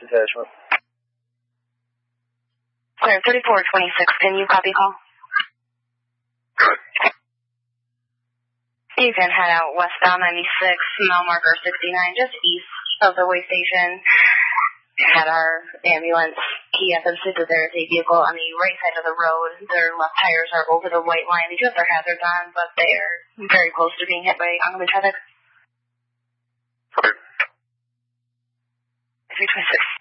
attachment. Clear 3426, can you copy call? You can head out westbound 96, mile marker 69, just east of the way station. Had our ambulance key up and said that there is a vehicle on the right side of the road. Their left tires are over the white line. They do have their hazards on, but they are very close to being hit by oncoming traffic. 326.